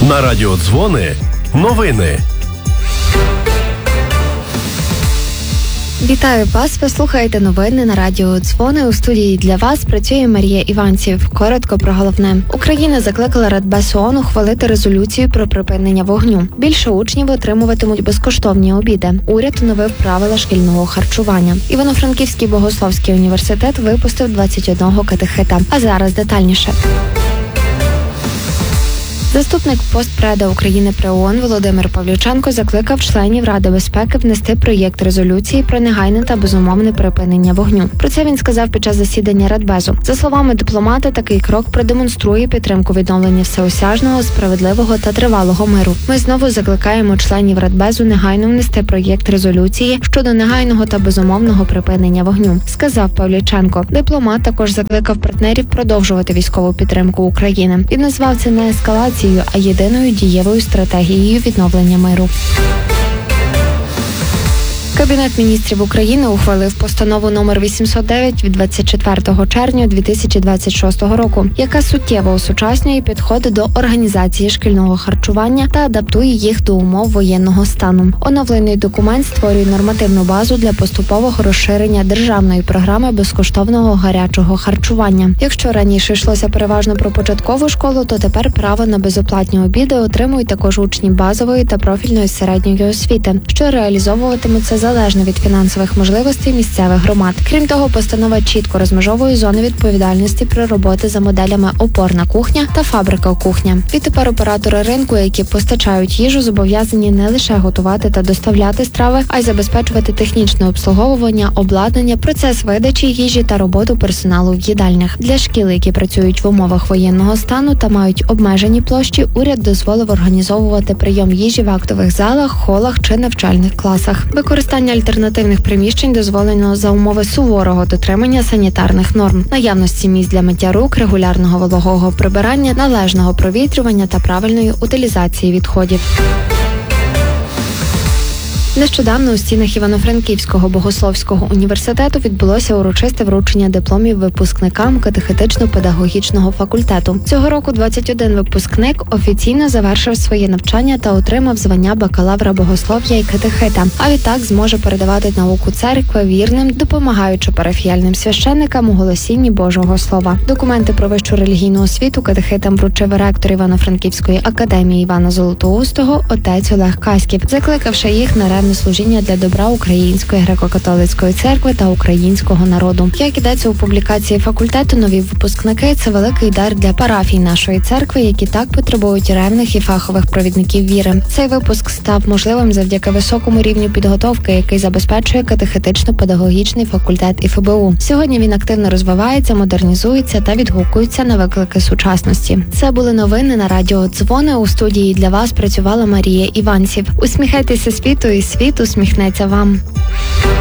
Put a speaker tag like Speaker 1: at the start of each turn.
Speaker 1: На радіо Дзвони новини.
Speaker 2: Вітаю вас, ви слухаєте новини на радіо Дзвони. У студії для вас працює Марія Іванців. Коротко про головне. Україна закликала Радбез ООН ухвалити резолюцію про припинення вогню. Більше учнів отримуватимуть безкоштовні обіди. Уряд оновив правила шкільного харчування. Івано-Франківський богословський університет випустив 21 катехета. А зараз детальніше. Заступник постпреда України при ООН Володимир Павлюченко закликав членів Ради безпеки внести проєкт резолюції про негайне та безумовне припинення вогню. Про це він сказав під час засідання Радбезу. За словами дипломата, такий крок продемонструє підтримку відновлення всеосяжного, справедливого та тривалого миру. Ми знову закликаємо членів Радбезу негайно внести проєкт резолюції щодо негайного та безумовного припинення вогню, сказав Павлюченко. Дипломат також закликав партнерів продовжувати військову підтримку України. Він назвав це не ескалацією, а єдиною дієвою стратегією відновлення миру. Кабінет міністрів України ухвалив постанову номер 809 від 24 червня 2026 року, яка суттєво осучаснює підходи до організації шкільного харчування та адаптує їх до умов воєнного стану. Оновлений документ створює нормативну базу для поступового розширення державної програми безкоштовного гарячого харчування. Якщо раніше йшлося переважно про початкову школу, то тепер право на безоплатні обіди отримують також учні базової та профільної середньої освіти, що реалізовуватимуться залежно від фінансових можливостей місцевих громад. Крім того, постанова чітко розмежовує зони відповідальності при роботі за моделями опорна кухня та фабрика кухня. Відтепер оператори ринку, які постачають їжу, зобов'язані не лише готувати та доставляти страви, а й забезпечувати технічне обслуговування, обладнання, процес видачі їжі та роботу персоналу в їдальнях. Для шкіл, які працюють в умовах воєнного стану та мають обмежені площі, уряд дозволив організовувати прийом їжі в актових залах, холах чи навчальних класах. Використання альтернативних приміщень дозволено за умови суворого дотримання санітарних норм, наявності місць для миття рук, регулярного вологого прибирання, належного провітрювання та правильної утилізації відходів. Нещодавно у стінах Івано-Франківського богословського університету відбулося урочисте вручення дипломів випускникам катехетично-педагогічного факультету. Цього року 21 випускник офіційно завершив своє навчання та отримав звання бакалавра богослов'я і катехета, а відтак зможе передавати науку церкви вірним, допомагаючи парафіяльним священникам у голосінні Божого Слова. Документи про вищу релігійну освіту катехетам вручив ректор Івано-Франківської академії Івана Золотоустого отець Олег Каськів, закликавши їх на служіння для добра Української греко-католицької церкви та українського народу. Як ідеться у публікації факультету, нові випускники – це великий дар для парафій нашої церкви, які так потребують ревних і фахових провідників віри. Цей випуск став можливим завдяки високому рівню підготовки, який забезпечує катехетично-педагогічний факультет ІФБУ. Сьогодні він активно розвивається, модернізується та відгукується на виклики сучасності. Це були новини на радіо Дзвони. У студії для вас працювала Марія Іванців. Усміхайтеся світу, і світ усміхнеться вам.